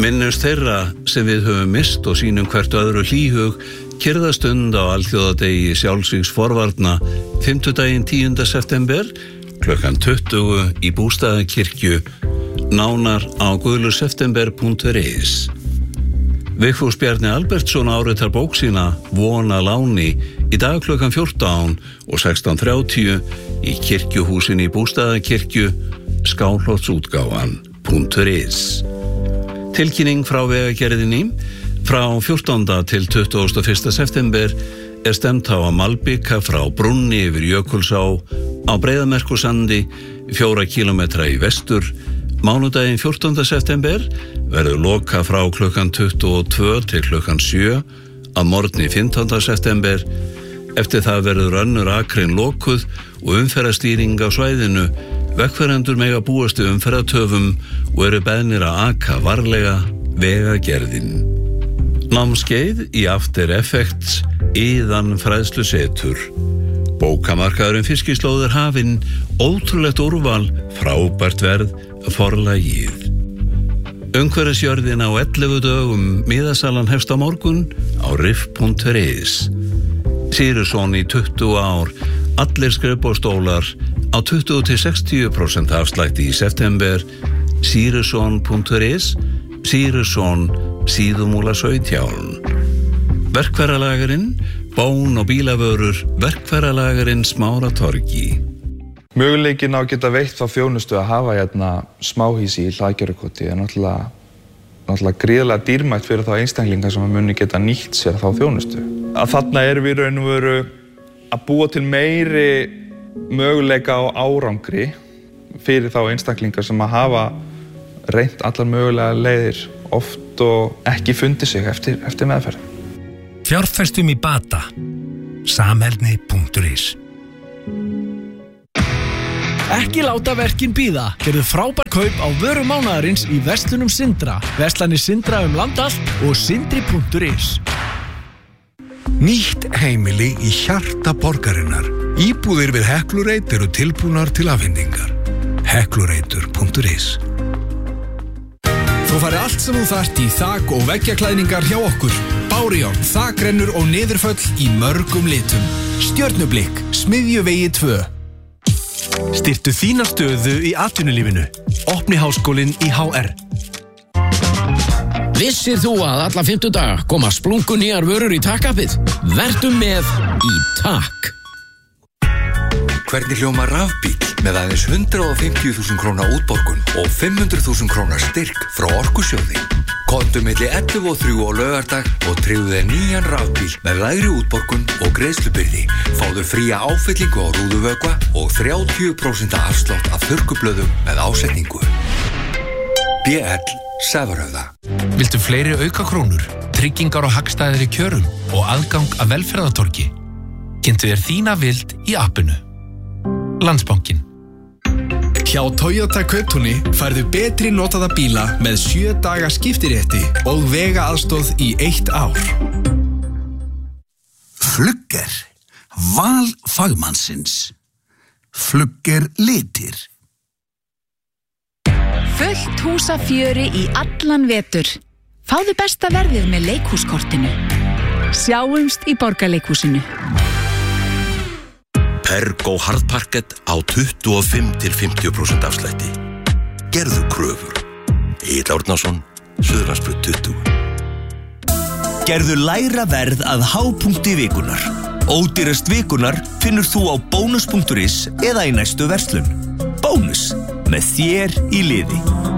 Minnumst þeirra sem við höfum mist og sýnum hvert öðru hlýhug kyrrðastund á alþjóðadegi sjálfsvígs forvarna 5. 10. september klukkan 20 í Bústaðakirkju, nánar á guðluseptember.is. Vigfús Bjarni Albertsson áritar bók sína Vona láni í dag klukkan 14 og 16:30 í kirkjuhúsin í Bústaðakirkju, skálholtsútgáfan.is. Tilkynning frá Vegagerðinni. Frá 14. til 21. september stemt á að malbika frá brúnni yfir Jökulsá á Breiðamerkursandi 4 kilometra í vestur. Mánudaginn 14. september verður loka frá klukkan 22 til klukkan 7 að morgni 15. september. Eftir það verður önnur akrein lokuð og umferðarstýring á svæðinu. Vegfarendur mega búast við umferðartöfum og eru beðnir að aka varlega. Vegagerðin. Námskeið í After Effects Iðan fræðslusetur. Bókamarkaðurinn Fiskislóðir hafinn, ótrúlegt úrval, frábært verð, forlagið. Umhverfisjörðin á 11 dögum, miðasalan hefst á morgun á rif.is. Sýrusson í 20 ár, allir skrifborðstólar á 20-60% afslætti í september. Sýrusson.is, Sýrusson, Síðumúla 17. Verkfæralagerinn, bón og bílavörur, verkfæralagerinn Smáratorgi. Möguleikin á geta veitt þá þjónustu að hafa hérna smáhýsi í Hlaðgerðarkoti er náttúrulega gríðarlega dýrmætt fyrir þá einstaklinga sem muni geta nýtt sér þá þjónustu. Að þarna erum við raun og veru að búa til meiri möguleika á árangri fyrir þá einstaklinga sem að hafa reynt allar mögulega leiðir oft og ekki fundið sig eftir meðferð. Fjárfestum í bata. Samheldni.is. Ekki láta verkin bíða. Gerðu frábær kaup á vörum mánaðarins í verslunum Sindra. Verslanir Sindra land allt og sindri.is. Nýtt heimili í hjarta borgarinnar. Íbúðir við Heklureit eru tilbúnar til afhendingar. Heklureitur.is. Þú færi allt sem þú þarft í þak- og veggjaklæðningar hjá okkur. Bárujárn, þakrennur og niðurföll í mörgum litum. Stjörnublikk, Smiðjuvegi 2. Styrktu þína stöðu í atvinnulífinu. Opni háskólinn í HR. Vissir þú að alla 50 daga koma splunkunýjar vörur í takkapið? Vertu með í takk. Hvernig hljómar rafbíll með aðeins 150.000 króna útborgun og 500.000 króna styrk frá Orkusjóði? Komdu milli 11 og 3 á laugardag og tryggðu þér nýjan rafbíl með lægri útborgun og greiðslubyrði. Fáðu fría áfyllingu á rúðuvökva og 30% afslátt af þurrkublöðum með ásetningu. BL Sefarhöfða. Viltu fleiri aukakrónur, tryggingar og hagstæðari kjörum og aðgang að velferðartorgi? Kynntu þér þína vild í appinu. Landsbankinn. Hjá Toyota Kauptúni færðu betri notaða bíla með 7 daga skiptirétti og vegaaðstoð í 1 ár. Flugger. Val fagmannsins. Flugger litir. Fullt húsafjöri í allan vetur. Fáðu besta verðið með leikhúskortinu. Sjáumst í Borgarleikhúsinu. Pergo hardparkett á 25-50% afslætti. Gerðu kröfur. Egill Árnason, Suðurlandsbraut 20. Gerðu lægra verð að hápunkti vikunar. Ódýrast vikunar finnur þú á bónus.is eða í næstu verslun. Bónus, með þér í liði.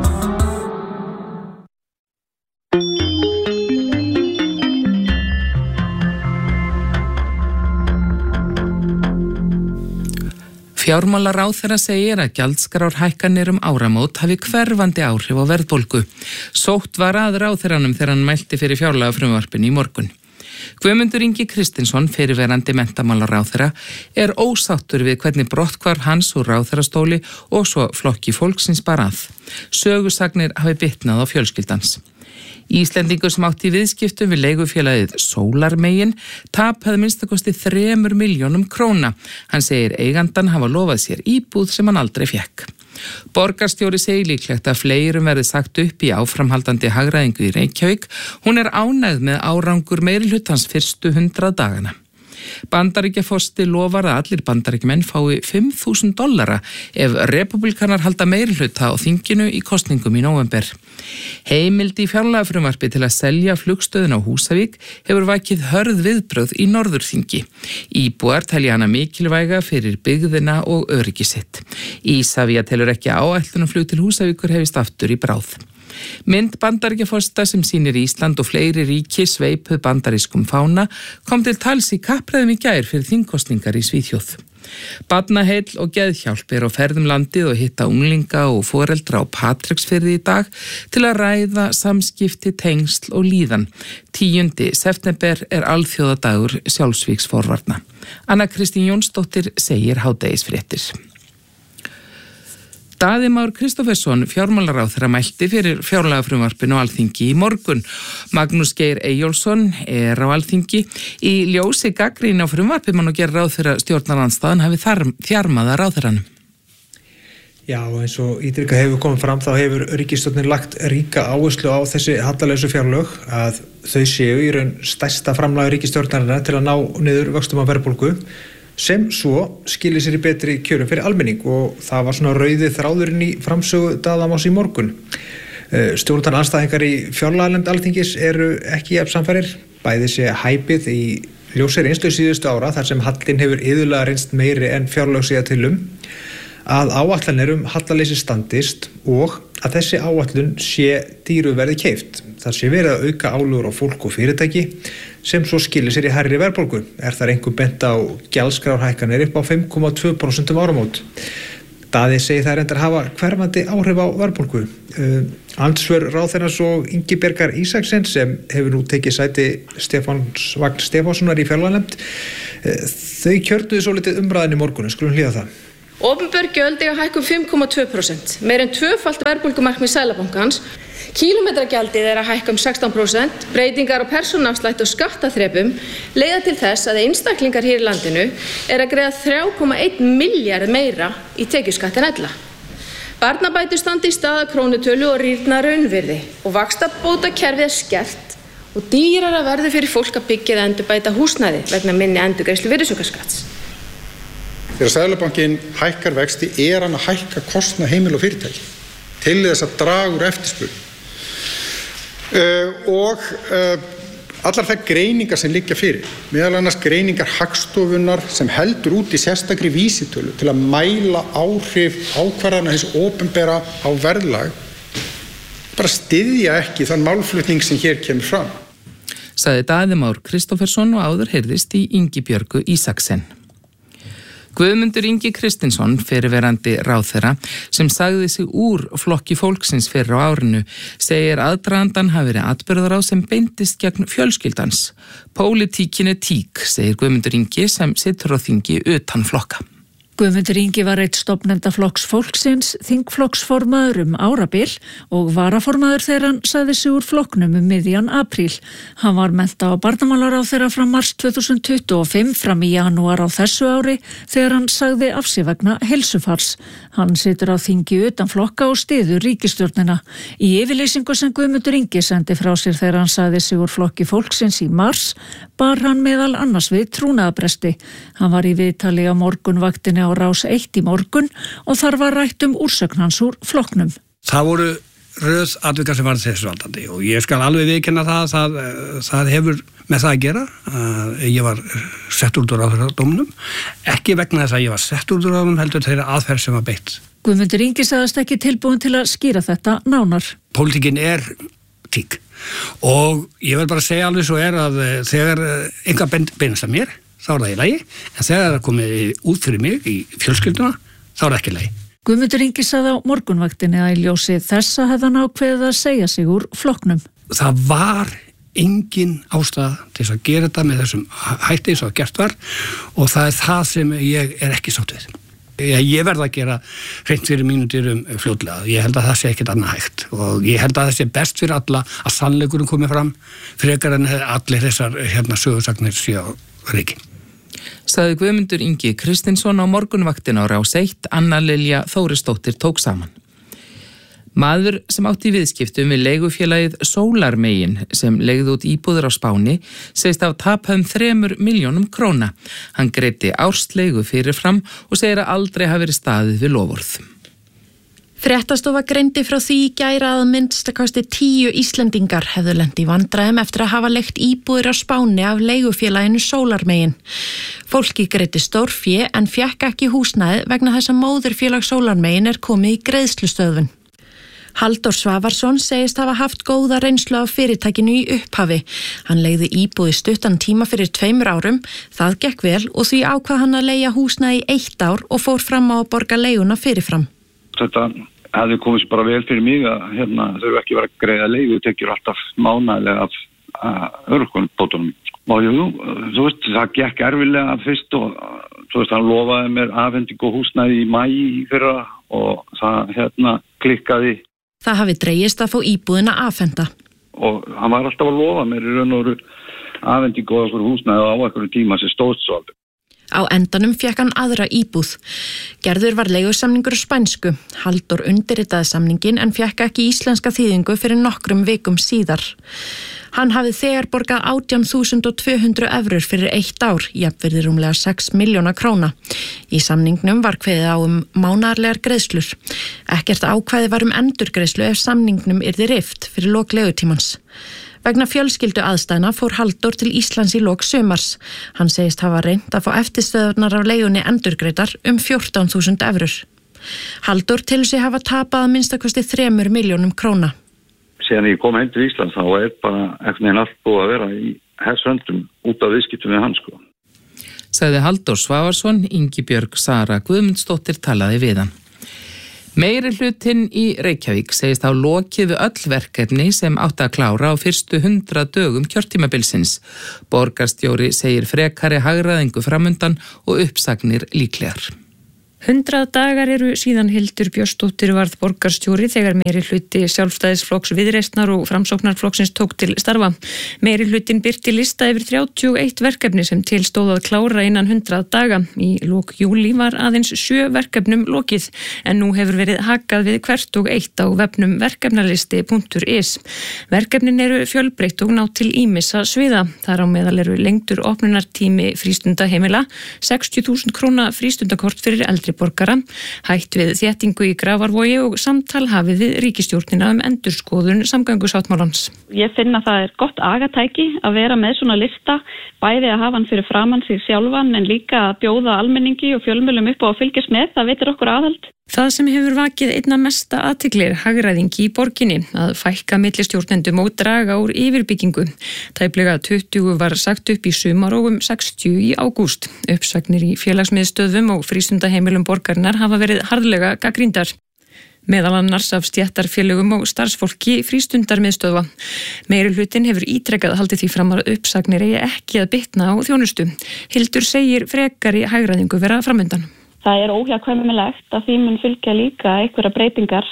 Fjármálaráðherra segir að gjaldskrárhækkanir áramót hafi hverfandi áhrif á verðbólgu. Sótt var að ráðherranum þegar hann mælti fyrir fjárlagafrumvarpinu í morgun. Guðmundur Ingi Kristinsson, fyrrverandi menntamálaráðherra, ósáttur við hvernig brotthvarf hans úr ráðherrastóli og svo flokki fólksins bar að. Sögusagnir hafi bitnað á fjölskyldans. Íslendingur sem átti í viðskiptum við leigufélagið Sólarmegin tapaði minnstakosti 3 milljónum króna. Hann segir eigandan hafa lofað sér íbúð sem hann aldrei fékk. Borgarstjóri segir líklegt að fleirum verði sagt upp í áframhaldandi hagræðingu í Reykjavík. Hún er ánægð með árangur meirihlutans fyrstu 100 dagana. Bandaríkjaforseti lofar að allir bandaríkjumenn fái $5.000 ef repúblikanar halda meirihluta á þinginu í kosningum í nóvember. Heimild í fjárlagafrumvarpi til að selja flugstöðin á Húsavík hefur vakið hörð viðbrögð í Norðurþingi. Íbúar telja hana mikilvæga fyrir byggðina og öryggi sitt. Isavia telur ekki áætlunarflug til Húsavíkur hefist aftur í bráð. Mynd Bandaríkjaforseta sem sýnir Ísland og fleiri ríki sveipuð bandarískum fána kom til tals í kappræðum í gær fyrir þingkosningar í Svíþjóð. Barnaheill og geðhjálp á ferðum landið og hitta unglinga og foreldra á Patreksfirði í dag til að ræða samskipti, tengsl og líðan. 10. september er alþjóðadagur sjálfsvígsforvarna. Anna Kristín Jónsdóttir segir hádegisfréttir. Daði Már Kristófersson, fjármálaráðherra, mælti fyrir fjárlagafrumvarpinu á Alþingi í morgun. Magnús Geir Eyjólfsson er á Alþingi. Í ljósi gagnrýni á frumvarpi má nú gera ráð fyrir að stjórnarandstaðan hafi þjarmað að ráðherranum. Já, eins og ítrekað hefur komið fram þá hefur ríkisstjórnin lagt ríka áherslu á þessi hallalausu fjárlög að þau séu í raun stærsta framlag ríkisstjórnarinnar til að ná niður vöxtum á verðbólgu, sem svo skilir sér í betri kjörum fyrir almenning og það var svona rauði þráðurinn í framsögu Daða Más í morgun. Stjórnarandstæðingar í fjárlaganefnd Alþingis eru ekki jafn samfærir, bæði sé hæpið í ljósi reynslu síðustu ára þar sem hallinn hefur iðulega reynst meiri en fjárlög segja til að áætlanir hallaleysi standist og að þessi áætlun sé dýru verði keypt. Það sé verið að auka álögur á fólk og fyrirtæki sem svo skilir sér í hærri verðbólgu. Er þar einhver bent á gjaldskrárhækkanir upp á 5,2% áramót. Daði segir það reyndar hafa hverfandi áhrif á verðbólgu. Andsvör ráðherrans og Ingibjargar Ísaksson sem hefur nú tekið sæti Stefáns Vagn Stefánssonar í fjárlaganefnd. Þau kjörnuðu svo litið umræðan í morgun, skulum hlýða það. Opinber gjöld eiga hækkun 5,2%, meir en tvöfalt verðbólgumarkmið Seðlabankans. Kílómetragjaldið er að hækka 16%, breytingar á persónuafslætti og skattaþrepum leiða til þess að einstaklingar hér í landinu er að greiða 3,1 milljarð meira í tekjuskatt en ella. Barnabætur standi í stað krónutölu og rýrna raunvirði og vaxtabótakerfið er skert og dýrara verður fyrir fólk að byggja eða endurbæta húsnæði vegna minni endurgreiðslu virðisaukaskatts. Þegar Seðlabankinn hækkar vexti er hann að hækka kostnað heimila og fyrirtæki til þess að draga úr eftirspurn. Allar þær greiningar sem liggja fyrir, meðal annars greiningar Hagstofunnar sem heldur út í sérstakri vísitölu til að mæla áhrif ákvarðana hins opinbera á verðlag, bara styðja ekki þann málflutning sem hér kemur fram. Sagði Daði Már Kristófersson og áður heyrðist í Ingibjörgu Ísaksson. Guðmundur Ingi Kristinsson, fyrrverandi ráðherra, sem sagði sig úr flokki fólksins fyrr á árinu, segir aðdragandan hafi verið atburðarás sem beindist gegn fjölskyldans. Pólitíkin er tík, segir Guðmundur Ingi sem situr á þingi utan flokka. Guðmundur Ingi var einn stofnenda flokks fólksins, þingflokksformaður árabil og varaformaður þegar hann sagði sig úr flokknum miðjan apríl. Hann var mennta á barnamálaráðherra frá mars 2025 fram í janúar á þessu ári þegar hann sagði af sig vegna heilsufars. Hann situr á þingi utan flokka og styður ríkisstjórnina. Í yfirlýsingu sem Guðmundur Ingi sendi frá sér þegar hann sagði sig úr flokki fólksins í mars bar hann meðal annars við trúnaðarbresti. Hann var í viðtali á morgunvaktinni á Rás 1 í morgun og þar var rætt úrsögn hans úr flokknum. Það voru röð atvika sem var þessu valdandi og ég skal alveg viðurkenna það hefur með það að gera að ég var sett út úr ráðherradómnum, ekki vegna þess að ég var sett út úr ráðherradómnum heldur þeirra aðferð sem var beitt. Guðmundur Ingi sagðist ekki tilbúin til að skýra þetta nánar. Pólitíkin er tík og ég vil bara segja alveg svo að þegar einhver beinast að mér þá er það í lagi, en þegar það komið út fyrir mig í fjölskylduna, þá er það ekki í lagi. Guðmundur Ingi sagði á morgunvaktinni að í ljósi þessa hefði hann ákveðið að segja sig úr flokknum. Það var engin ástæða til þess að gera þetta með þessum hætti eins og gert var og það er það sem ég er ekki sátt við. Ég verð að gera hreint fyrir mínum dyrum fljótlega. Ég held að það sé ekkert annað hægt og ég held að það sé best fyrir alla að sannleikurinn komi fram frekar en allir þessar sögursagnir séu á reiki. Sagði Guðmundur Ingi Kristinsson á morgunvaktin á Rás 1, Anna Lilja Þórisdóttir tók saman. Maður sem átti í viðskiptum við leigufélagið Sólarmegin sem leigði út íbúður á Spáni segist af tapað 3 milljónum króna. Hann greiddi ársleigu fyrirfram og segir að aldrei hafi verið staðið við loforð. Fréttastofa greindi frá því í gær að minnstakosti 10 Íslendingar hefðu lent í vandræðum eftir að hafa leigt íbúðir á Spáni af leigufélaginu Sólarmegin. Fólki greiddi stórfé en fékk ekki húsnæði vegna þess að móðurfélag Sólarmegin er komið í greiðslustöðvun. Halldór Svavarsson segist hafa haft góða reynslu af fyrirtækinu í upphafi. Hann leigði íbúð í stuttan tíma fyrir 2 árum, það gekk vel og því ákvað hann að leigja húsnæði í 1 ár og fór fram á að borga leiguna fyrirfram. Þetta hefði komist bara vel fyrir mig að þau ekki vera að greiða leigu, tekjur alltaf mánaðilega af örorkubótunum. Og jú, þú veist, það gekk erfilega fyrst og þú veist, hann lofaði mér afhendingu húsnæði í maí í fyrra og það klikkaði. Það hafi dregist að fá íbúðina afhenda. Og hann var alltaf að lofa mér í raun og veru afhendingu á okkur húsnæði á einhverjum tíma sem stóðst svo alveg. Á endanum fékk hann aðra íbúð. Gerður var leigusamningur á spænsku. Halldór undirritaði samningin en fékk ekki íslenska þýðingu fyrir nokkrum vikum síðar. Hann hafði þegar borgað 18.200 evrur fyrir 1 ár, jafnvirði rúmlega 6 milljóna króna. Í samningnum var kveðið á mánaðarlegar greiðslur. Ekkert ákvæði var endurgreiðslu ef samningnum yrði rift fyrir lok leigutímans. Vegna fjölskyldu aðstæðna fór Halldór til Íslands í lok sumars. Hann segist hafa reynt að fá eftirstöðurnar af leigunni endurgreiddar 14.000 evrur. Halldór telur sig hafa tapað að minnstakosti 3 milljónum króna. Síðan ég kom heim til Íslands þá bara einhvern veginn allt búið að vera í hersöndum út af viðskiptum við hann Sagði Halldór Svavarsson, Ingibjörg Sara Guðmundsdóttir talaði við hann. Meiri hlutinn í Reykjavík segist á lokið við öll verkefni sem átti að klára á fyrstu 100 dögum kjörtímabilsins. Borgarstjóri segir frekari hagræðingu framundan og uppsagnir líklegar. 100 dagar eru síðan Hildur Björnsdóttir varð borgarstjóri þegar meiri hluti Sjálfstæðisflokks Viðreisnar og Framsóknarflokksins tók til starfa. Meiri hlutin birti lista yfir 31 verkefni sem til stóð að klára innan 100 daga. Í lok júlí var aðeins 7 verkefnum lokið en nú hefur verið hakað við hvert og eitt á vefnum verkefnalisti.is. Verkefnin eru fjölbreytt og ná til ýmissa sviða. Þar á meðal eru lengdur opnunartími frístundaheimila, 60.000 króna frístundakort fyrir eldri borgara, hætt við þéttingu í Grafarvogi og samtal hafið við ríkisstjórnina endurskoðun samgöngusáttmálans. Ég finn að það gott agatæki að vera með svona lista, bæði að hafa hann fyrir framann sig sjálfan en líka að bjóða almenningi og fjölmiðlum upp á að fylgjast með, það veitir okkur aðhald. Það sem hefur vakið einna mesta athygli hagræðingi í borginni, að fækka millistjórnendum og draga úr yfirbyggingu. Tæplega 20 var sagt upp í sumar og 60 í ágúst. Uppsagnir í félagsmiðstöðvum og frístundaheimilum borgarinnar hafa verið harðlega gagnrýndar. Meðal annars af stéttarfélögum og starfsfólki frístundarmiðstöðva. Meiri hlutin hefur ítrekað haldið því fram að uppsagnir eigi ekki að bitna á þjónustu. Hildur segir frekari hagræðingu vera framundan. Það óhjákvæmilegt að því mun fylgja líka einhverja breytingar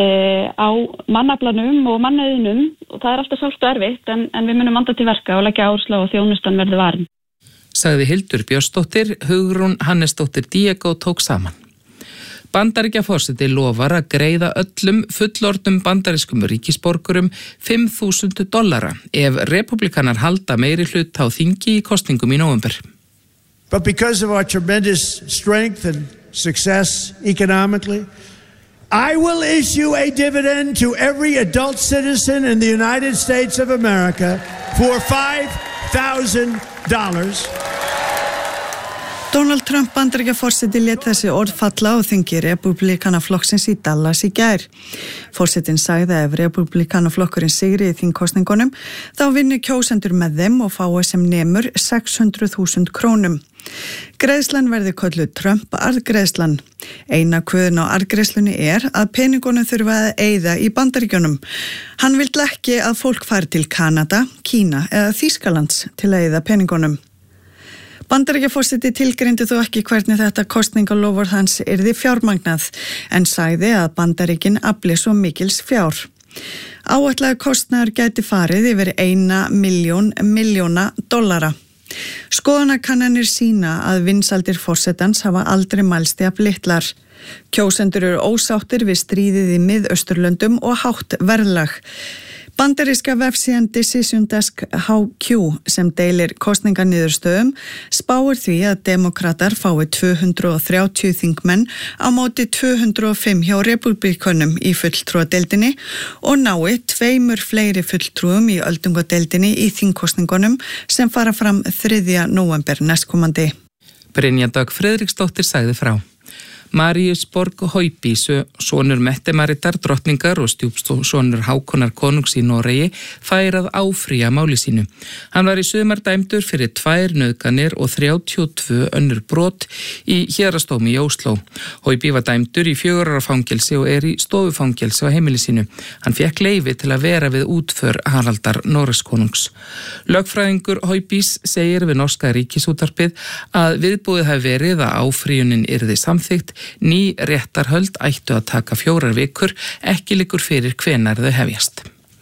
á mannaflanum og mannauðinum og það alltaf svolítið erfitt en við munum vanda til verka og leggja áherslu á að þjónustan verði varin. Sagði Hildur Björnsdóttir, Hugrún Hannesdóttir Diego tók saman. Bandaríkjaforseti lofar að greiða öllum fullorðnum bandarískum ríkisborgurum $5.000 ef republikanar halda meiri hlut á þingi í kosningum í nóvember. But because of our tremendous strength and success economically, I will issue a dividend to every adult citizen in the United States of America for $5,000. Donald Trump Bandaríkjaforseti lét þessi orð falla á þingi Repúblikanaflokksins í Dallas í gær. Forsetinn sagði að ef Repúblikanaflokkurinn sigri í þingkosningunum þá vinni kjósendur með þeim og fái sem nemur 600.000 krónum. Greiðslan verði kölluð Trump-arðgreiðslan. Eina kvöðun á arðgreiðslunni að peningunum þurfa að eyða í Bandaríkjunum. Hann vill ekki að fólk fari til Kanada, Kína eða Þýskalands til að eyða peningunum. Bandaríkjaforseti tilgreindi þó ekki hvernig þetta kosningaloforð hans yrði fjármagnað en sagði að Bandaríkin afli svo mikils fjár. Áætlaður kostnaður gæti farið yfir $1 milljón. Skoðanakannanir sýna að vinsældir forsetans hafa aldrei mælst jafn litlar. Kjósendur eru ósáttir við stríðið í Mið-Austurlöndum og hátt verðlag. Bandaríska vefsíðan Decision Desk HQ sem deilir kosninganiðurstöðum spáir því að demokratar fái 230 þingmenn á móti 205 hjá repúblikonum í fulltrúadeildinni og nái 2 fleiri fulltrúum í öldungadeildinni í þingkosningunum sem fara fram 3. nóvember næstkomandi. Brynja Dögg Friðriksdóttir sagði frá. Marius Borg Højby, sonur Mette-Maritar drottningar og stjúpsonur Hákonar konungs í Noregi, fær að áfrýja máli sínu. Hann var í sumar dæmdur fyrir 2 nauðganir og 32 önnur brot í héraðsdómi í Ósló. Højby var dæmdur í 4 ára fangelsi og í stofufangelsi á heimili sínu. Hann fékk leyfi til að vera við útför Haraldar Noregskonungs. Lögfræðingur Højbys segir við norska ríkisútvarpið að viðbúið hafi verið að áfrýjunin yrði samþykkt. Ný réttarhöld ættu að taka 4 vikur, ekki liggur fyrir hvenær þau hefjast.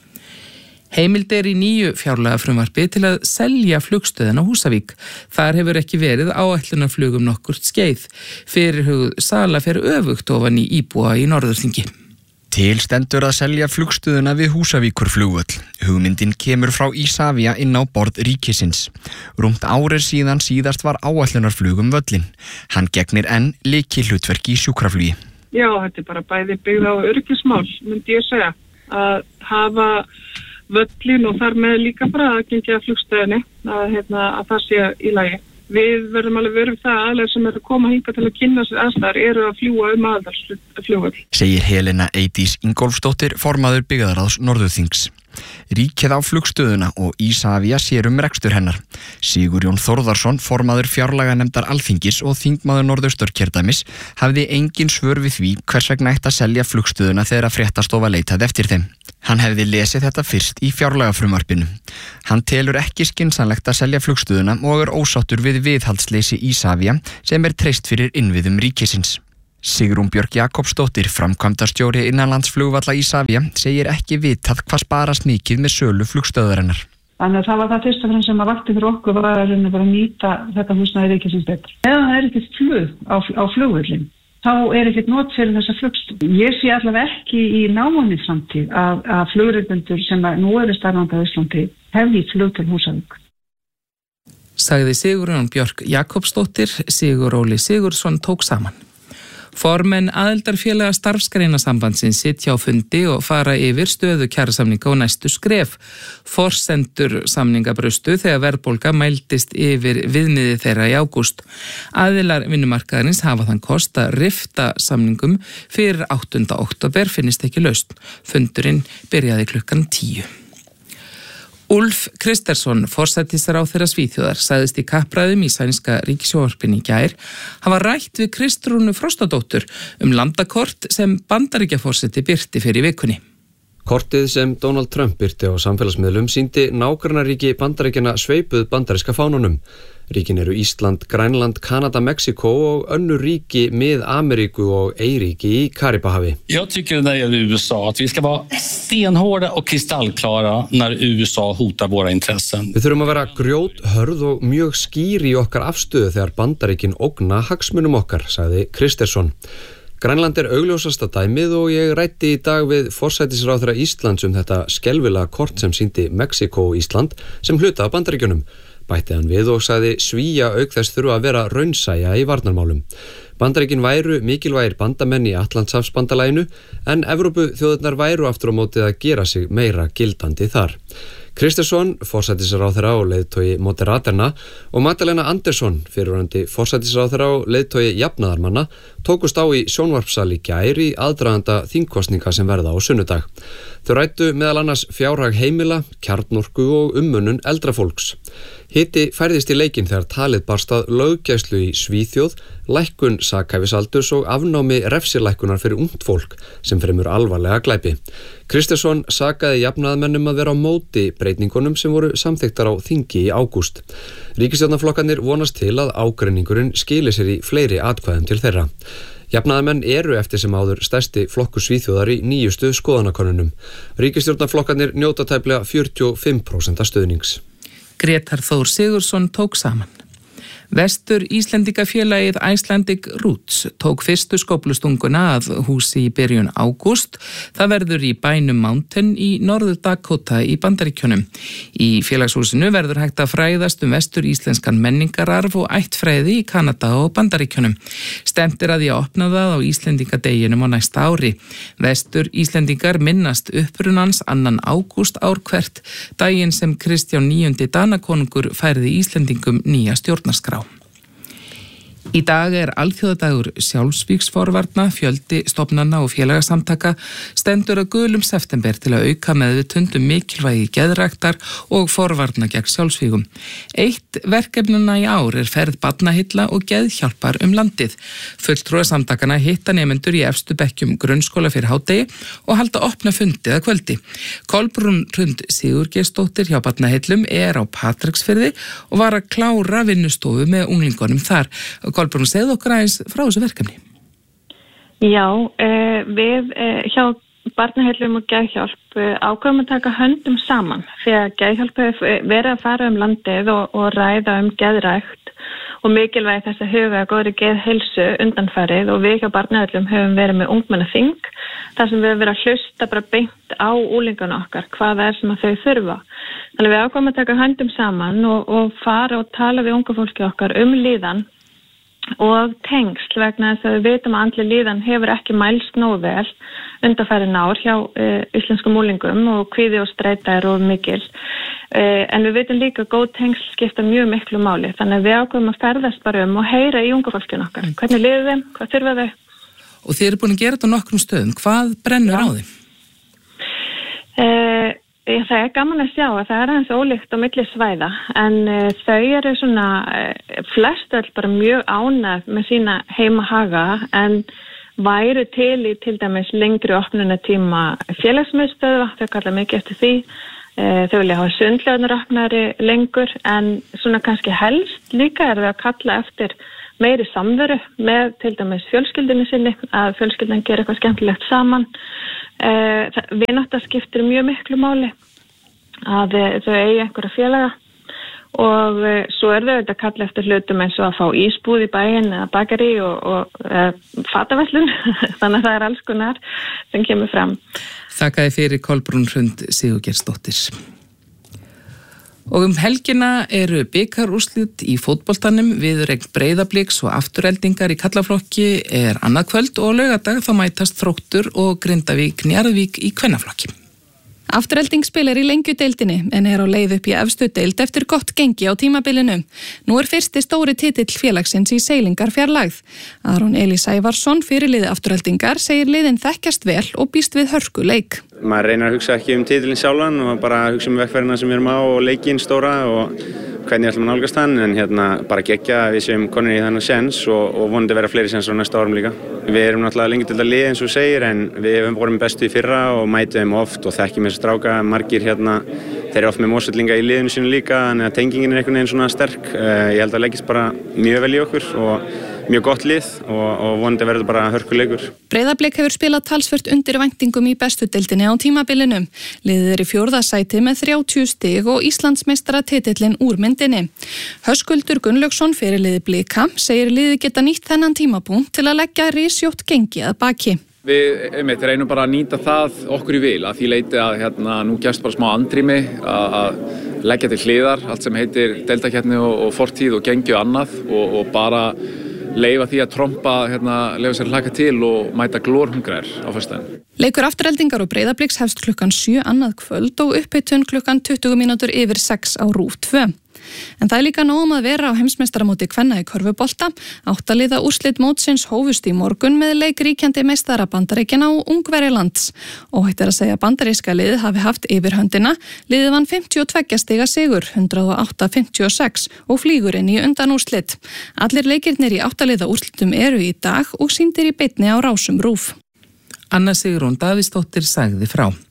Heimild í nýju fjárlagafrumvarpi til að selja flugstöðina á Húsavík. Þar hefur ekki verið áætlunarflugum nokkurt skeið. Fyrirhuguð sala fer öfugt ofan í íbúa í Norðurþingi. Til stendur að selja flugstöðuna við Húsavíkurflugvöll. Hugmyndin kemur frá Isavia inn á borð ríkisins. Rúmt árið síðan síðast var áætlunarflugum völlin. Hann gegnir enn lykilhlutverki í sjúkraflugi. Já, þetta bara bæði byggð á öryggismál, myndi ég segja. Að hafa völlin og þar með líka bara að gengja flugstöðinni, að það sé í lagi. Við verðum alveg verið það aðlega sem eru að koma hingað til að kynna sér aðstæðar eru að fljúga aðalsflugvöll. Segir Helena Eydís Ingólfsdóttir, formaður byggðarráðs Norðurþings. Ríkið á flugstöðuna og Isavia sér rekstur hennar. Sigurjón Þórðarsson, formaður fjárlaganefndar Alþingis og þingmaður Norðausturkjördæmis, hafði engin svör við því hvers vegna ætti að selja flugstöðuna þegar að fréttastofa leitaði eftir þeim. Hann hefði lesið þetta fyrst í fjárlagafrumvarpinu. Hann telur ekki skynsamlegt að selja flugstöðuna og ósáttur við viðhaldsleysi Isavia sem treyst fyrir innviðum ríkisins. Sigrún Björk Jakobsdóttir, framkvæmdastjóri innanlandsflugvalla Isavia, segir ekki vitað hvað sparast mikið með sölu flugstöðarinnar. Þannig að það var það fyrst og fremst sem að vakti fyrir okkur var að bara nýta þetta húsnæði ríkisins betur. Ef það ekkert flug á flugvöllin, þá ekkert not fyrir þessa flugstöð. Ég sé allavega ekki í náinni framtíð að flugrekendur sem nú eru starfandi á Íslandi hefði flug til Húsavík. Sagði Sigurjón Björk Jakobsdóttir, Sigur Óli Sigurðsson tók saman. Formenn aðildarfélaga starfsgreinasambandsins sitja á fundi og fara yfir stöðu kjarasamninga og næstu skref. Forsendur samninga brustu þegar verðbólga mældist yfir viðmiði þeirra í ágúst. Aðilar vinnumarkaðarins hafa þann kost að rifta samningum fyrir 8. október finnist ekki lausn. Fundurinn byrjaði klukkan 10. Ulf Kristersson, forsætisráðherra Svíþjóðar, sagðist í kappræðum í sænska ríkissjónvarpinu í gær hafa rætt við Kristrúnu Frostadóttur landakort sem Bandaríkjaforseti birti fyrir vikunni. Kortið sem Donald Trump birti á samfélagsmiðlum sýndi nágrannaríki Bandaríkjanna sveipuð bandaríska fánunum. Ríkin eru Ísland, Grænland, Kanada, Mexiko og önnur ríki Mið-Ameríku og eyríki í Karibahafi. Jag tycker när det gäller USA att vi ska vara stenhårda och kristallklara när USA hotar våra intressen. Við þurfum að vera grjóthörð og mjög skýr í okkar afstöðu þegar Bandaríkin ógna hagsmunum okkar, sagði Kristersson. Grænland augljósasta dæmið og ég ræddi í dag við forsætisráðherra Íslands þetta skelfilega kort sem sýndi Mexiko og Ísland sem hluta af Bandaríkjunum. Bætti hann við og sagði Svía auk þess þurfa að vera raunsæja í varnarmálum. Bandaríkin væru mikilvægir bandamenn í Atlantshafsbandalaginu en Evrópuþjóðirnar væru aftur á móti að gera sig meira gildandi þar. Kristersson, forsætisráðherra og leiðtogi Moderaterna og Magdalena Andersson, fyrrverandi forsætisráðherra og leiðtogi jafnaðarmanna, tókust á í sjónvarpsal í gær í aðdraganda þingkosninga sem verða á sunnudag. Þau ræddu meðal annars fjárhag heimila, kjarnorku og umönnun eldra fólks. Hiti færðist í leikinn þegar talið barst að löggæslu í Svíþjóð, lækkun sakhæfisaldurs og afnámi refsilækkunar fyrir ungt fólk sem fremur alvarlega glæpi. Kristersson sakaði jafnaðarmennum að vera á móti breytingunum sem voru samþykktar á þingi í ágúst. Ríkisstjórnarflokkarnir vonast til að ágreiningurinn skili sér í fleiri atkvæðum til þeirra. Jafnaðarmenn eru eftir sem áður stærsti flokkur Svíþjóðar í nýjustu skoðanakönnunum. Ríkisstjórnarflokkarnir njóta tæplega 45% stuðnings. Grétar Þór Sigurðsson tók saman. Vestur Íslendingafélagið Icelandic Roots tók fyrstu skóflustunguna að húsi í byrjun ágúst. Það verður í bænum Mountain í Norður Dakota í Bandaríkjunum. Í félagshúsinu verður hægt að fræðast vestur íslenskan menningararf og ættfræði í Kanada og Bandaríkjunum. Stefnt að því að opna það á Íslendingadeginum á næsta ári. Vestur Íslendingar minnast upprunans 2. ágúst ár hvert, daginn sem Kristján 9. Danakonungur færði Íslendingum nýja stjórnarskrá. Í dag alþjóðadagur sjálfsvígsforvarna, fjöldi stofnana og félagasamtaka stendur að gulum september til að auka meðvitund mikilvægi geðræktar og forvarna gegn sjálfsvígum. Eitt verkefnuna í ár ferð barnahilla og geðhjálpar landið. Fulltrúarsamtakana hitta nemendur í efstu bekkjum grunnskóla fyrir hádegi og halda opna fundi að kvöldi. Kolbrún Hrund Sigurgeirsdóttir hjá barnahillum á Patreksfirði og var að klára vinnustofu með unglingunum þar. Kolbrún, segðu okkur aðeins frá þessu verkefni. Já, við hjá Barnaheillum og Geðhjálp ákveðum að taka höndum saman því að Geðhjálp verið að fara landið og ræða geðrækt og mikilvægi þess að huga góðri geðheilsu undanfarið og við hjá Barnaheillum höfum verið með ungmennaþing þar sem við höfum verið að hlusta bara beint á úlingana okkar, hvað sem að þau þurfa. Þannig við ákveðum að taka höndum saman og fara og tala við unga fólki okkar líðan og tengsl vegna þess að við vitum að andleg líðan hefur ekki mælst nógu vel undanfarin ár hjá íslenskum úlingum og kvíði og streita of mikil. En við vitum líka að góð tengsl skipta mjög miklu máli, þannig að við ákveðum að ferðast bara og heyra í unga fólkinu okkar. Hvernig liður þeim? Hvað þurfa þau? Og þið eru búin að gera þetta á nokkrum stöðum. Hvað brennur á þeim? Það gaman að sjá að það aðeins ólíkt á milli svæða en þau eru svona flest öll bara mjög ánægð með sína heimahaga en væru til dæmis lengri opnunartíma félagsmiðstöðva, þau kalla mikið eftir því. Þau vilja hafa sundlaugarnar opnari lengur en svona kannski helst líka þau að kalla eftir meiri samveru með til dæmis fjölskyldunni sinni, að fjölskyldan gera eitthvað skemmtilegt saman. Vinátta skiptir mjög miklu máli að þau eigi einhverja félaga og svo þau að kalla eftir hlutum eins og að fá ísbúð í bæinn eða bakari og fataverslun þannig að það alls konar sem kemur fram. Þakkaði fyrir Kolbrún Hrund Sigurgeirsdóttir. Og helgina eru bikarúrslit í fótboltanum, viðureign Breiðabliks og Aftureldingar í karlaflokki annað kvöld og á laugardag þá mætast Þróttur og Grindavík Njarðvík í kvennaflokki. Afturelding spilar í lengjudeildinni en á leið upp í efstu deild eftir gott gengi á tímabilinu. Nú fyrsti stóri titill félagsins í seilingarfjarlægð. Aron Elí Sævarsson, fyrirliði Aftureldingar, segir liðin þekkjast vel og býst við hörkuleik. Maður reynar að hugsa ekki titilin sjálfan og bara hugsa vegferðina sem við erum á og leikinn stóra og hvernig ætlum að nálgast hann en bara geggja við séum konur í þannig séns og vonandi vera fleiri séns á næsta árum líka. Við erum náttúrulega lengi til að liða eins og segir en við hefum voruð bestu í fyrra og mætum þeim oft og þekkjum þessi stráka margir þeir eru oft með mósvellinga í liðinu sínu líka en tengingin einhvern veginn svona sterk. Ég held að leggist bara mjög vel í okkur og mjög gott lið og vonandi verður bara hörkuleikur. Breiðablik hefur spilað talsvert undir væntingum í bestu deildinni á tímabilinu. Liðið í 4. sæti með 30 stig og Íslandsmeistaratitillinn úr myndinni. Höskuldur Gunnlaugsson, fyrirliði Blika, segir liðið geta nýtt þennan tímapunkt til að leggja risjótt gengi að baki. Við reynum bara að nýta það okkur í vil að því leiti að nú gefst bara smá andrými að leggja til hliðar allt sem heitir deildakeppni og fortíð og gengi og annað og bara leyfa því að trompa, leyfa sér að hlaka til og mæta glórhungrar á föstudaginn. Leikur Aftureldingar og Breiðabliks hefst klukkan 7 annað kvöld og upphitun klukkan 20 mínútur yfir 6 á RÚV 2. En það líka nóg að vera á heimsmeistaramóti kvenna í körfubolta. 8 liða úrslit mótsins hófust í morgun með leik ríkjandi meistara Bandaríkjanna og Ungverjalands. Óhætt að segja bandaríska liðið hafi haft yfirhöndina. Liðið vann 52 stiga sigur, 108-56 og flýgur inn í undanúrslit. Allir leikirnir í 8 liða úrslitum eru í dag og sýndir í beinni á rásum RÚV. Anna Sigrún Davíðsdóttir sagði frá.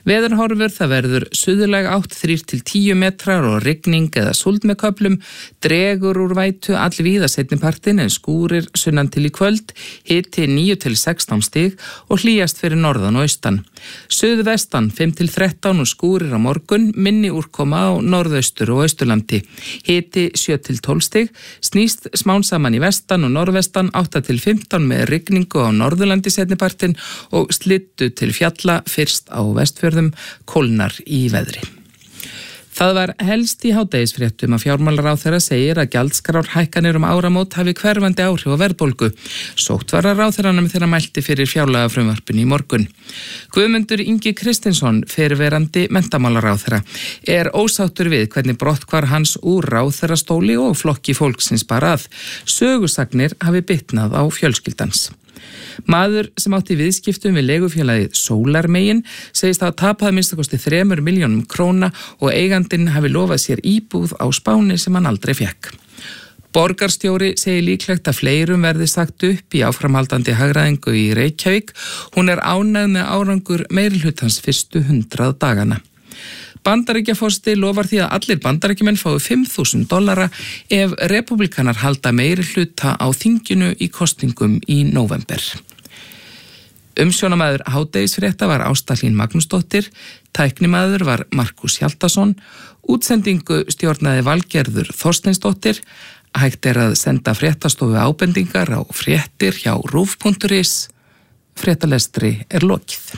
Veðurhorfur, það verður suðlæg átt 3-10 metrar og rigning eða súld með köflum, dregur úr vætu allvíða seinnipartin en skúrir sunnan til í kvöld, hiti 9-16 stig og hlýjast fyrir norðan og austan. Suðvestan 5-13 og skúrir á morgun, minni úrkoma á norðaustur og austurlandi. Hiti 7-12 stig, snýst smán saman í vestan og norðvestan 8-15 með rigningu á norðurlandi seinnipartin og slittu til fjalla fyrst á Vestfjörðum, kólnar í veðri. Það var helst í hádegisfréttum að fjármálaráðherra segir að gjaldskrárhækkanir áramót hafi hverfandi áhrif á verðbólgu. Sótt var að ráðherranum þegar mælti fyrir fjárlagafrumvarpinu í morgun. Guðmundur Ingi Kristinsson, fyrrverandi menntamálaráðherra, ósáttur við hvernig brotthvarf hans úr ráðherrastóli og flokki fólksins bara að. Sögusagnir hafi bitnað á fjölskyldans. Maður sem átti viðskiptum við legufélagið Sólarmegin segist að tapaði minnstakosti 3 milljónum króna og eigandinn hafi lofað sér íbúð á Spáni sem hann aldrei fekk. Borgarstjóri segir líklegt að fleirum verði sagt upp í áframhaldandi hagræðingu í Reykjavík. Hún ánægð með árangur meirihlutans fyrstu 100 dagana. Bandaríkjaforseti lofar því að allir bandaríkjumenn fái $5.000 ef repúblikanar halda meirihluta á þinginu í kosningum í nóvember. Umsjónamaður hádegisfrétta var Ásta Hlín Magnúsdóttir, tæknimaður var Markus Hjaltason, útsendingu stjórnaði Valgerður Þorsteinsdóttir, hægt að senda fréttastofu ábendingar á fréttir hjá rúv.is. Fréttalestri lokið.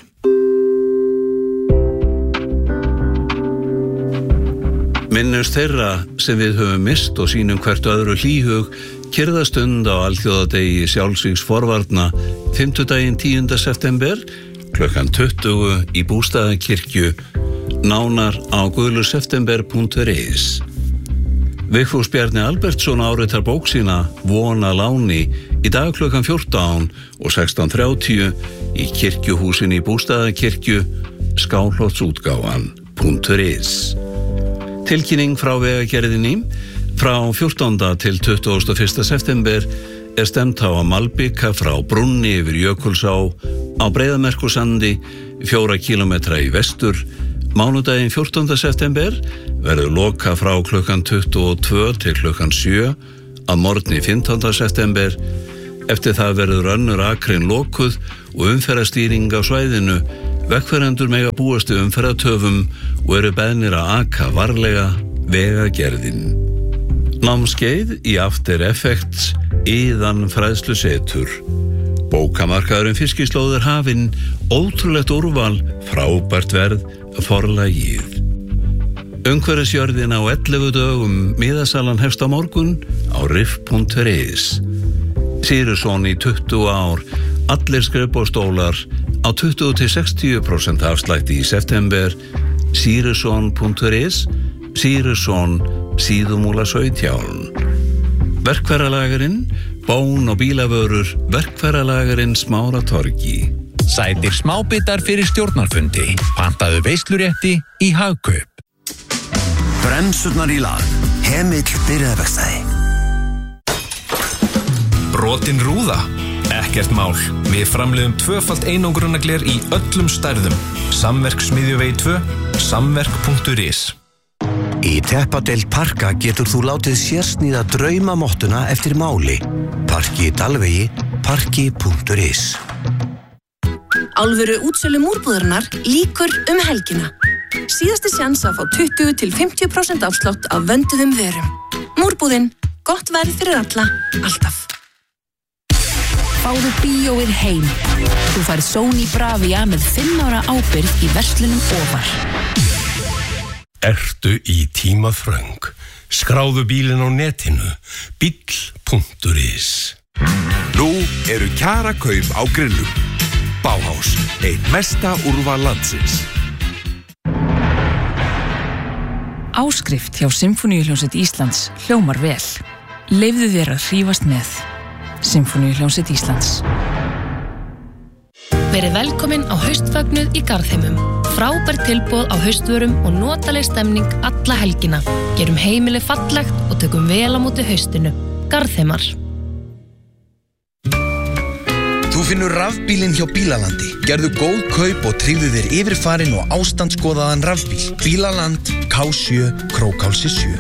Minnumst þeirra sem við höfum mist og sýnum hvert öðru hlýhug kyrrðastund á alþjóðadegi sjálfsvígsforvarna 5. 10. september klukkan 20 í Bústaðakirkju, nánar á guðluseptember.is. Vigfús Bjarni Albertsson áritar bók sína Vona láni í dag klukkan 14 og 16:30 í kirkjuhúsin í Bústaðakirkju, skálholtsútgáfan.is. Tilkynning frá Vegagerðinni. Frá 14. til 21. september stemt á að malbika frá brúnni yfir Jökulsá á Breiðamerkursandi 4 kilometra í vestur. Mánudaginn 14. september verður loka frá klukkan 22 til klukkan 7 að morgni 15. september. Eftir það verður önnur akrein lokuð og umferðarstýring á svæðinu. Vegfarendur mega búast við umferðartöfum og eru beðnir að aka varlega. Vegagerðin. Námskeið í After Effects Iðan fræðslusetur. Bókamarkaðurinn Fiskislóð hafinn, ótrúlegt úrval, frábært verð, forlagið. Umhverfisjörðin á 11 dögum, miðasalan hefst á morgun á rif.is. Sýrusson í 20 ár, allir skrifborðstólar á 20-60% afslætti í september. Sýrusson.is. Sýrusson, síðumúla 17. Verkfæralagarinn, bón og bílavörur, verkfæralagarinn Smáratorgi. Sætir smábitar fyrir stjórnarfundi. Pantaðu veislurétti í Hagkaup. Bremsurnar í lag. Hemill byrjaðverkstæði. Brotin rúða? Ekkert mál. Við framleiðum 2-falt einangrunargler í öllum stærðum. Samverk Smiðjuvegi 2, samverk.is. Í teppadeild Parka getur þú látið sérsníða draumamottuna eftir máli. Parki í Dalvegi, parki.is. Alvöru útsölu múrbúðarinnar líkur helgina. Síðasti sjans að fá 20-50% afslátt af vönduðum vörum. Múrbúðin, gott verð fyrir alla, alltaf. Fáðu bíóið heim. Þú færð Sony Bravia með 5 ára ábyrgð í verslunum ofar. Ertu í tímaþröng? Skráðu bílinn á netinu, bíll.is. Nú eru kjarakaup á Grillum. Bauhaus, eitt mesta úrval landsins. Áskrift hjá Sinfóníuhljómsveit Íslands hljómar vel. Leyfðu þér að hrífast með. Sinfóníuhljómsveit Íslands. Verið velkomin á haustfagnuð í Garðheimum. Frábært tilboð á haustvörum og notaleg stemning alla helgina. Gerum heimili fallegt og tökum vel á móti haustinu. Garðheimar. Þú Þú finnur rafbílinn hjá Bílalandi. Gerðu góð kaup og tryggðu þér yfirfarin og ástandsskoðaðan rafbíl. Bílaland, K7, Krókálsi 7.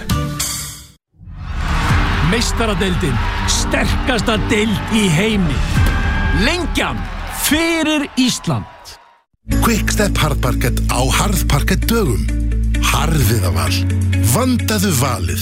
Meistaradeildin, sterkasta deild í heimi. Lengjan fyrir Ísland. Quickstep Hardparkett á Harðparkett dögum. Harðiðaval. Vandaðu valið.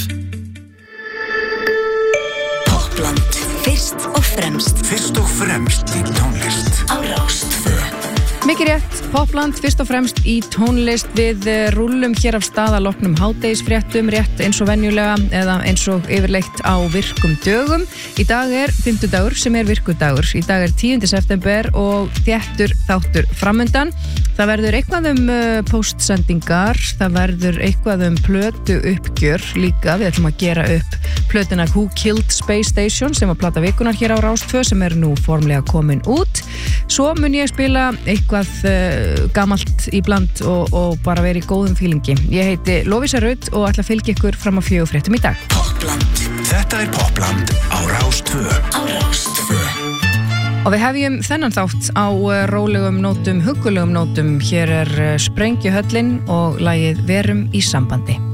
Popland, fyrst og fremst. Fyrst og fremst í tónlist. Á Rás 2. Mikið rétt, Popland fyrst og fremst í tónlist. Við rúllum hér af stað að loknum hádegisfréttum, rétt eins og venjulega eða eins og yfirleitt á virkum dögum. Í dag er 5. dagur sem er virkudagur. Í dag er 10. september og þéttur þáttur framundan. Það verður eitthvað póstsendingar, það verður eitthvað plötu uppgjör líka. Við ætlum að gera upp plötuna Who Killed Space Station sem var plata vikunar hér á Rás 2 sem er nú formlega komin út. Svo mun ég spila eitthvað gamalt í bland og bara vera í góðum fílingi. Ég heiti Lovísa Rutt og ætla að fylgja ykkur fram á 4 fréttum í dag. Popland. Þetta er Popland á Rás 2. Á Rás 2. Og við hefjum þennan þátt á rólegum nótum, huggulegum nótum. Hér er Sprengjuhöllin og lagið Verum í sambandi.